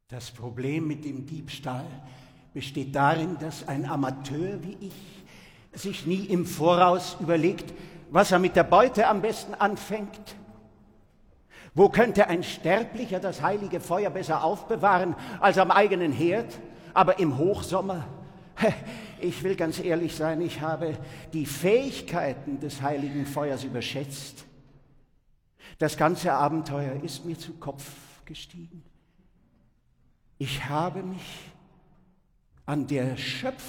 Das Problem mit dem Diebstahl besteht darin, dass ein Amateur wie ich sich nie im Voraus überlegt, was er mit der Beute am besten anfängt. Wo könnte ein Sterblicher das heilige Feuer besser aufbewahren als am eigenen Herd? Aber im Hochsommer, ich will ganz ehrlich sein, ich habe die Fähigkeiten des heiligen Feuers überschätzt. Das ganze Abenteuer ist mir zu Kopf gestiegen. Ich habe mich an der Schöpfung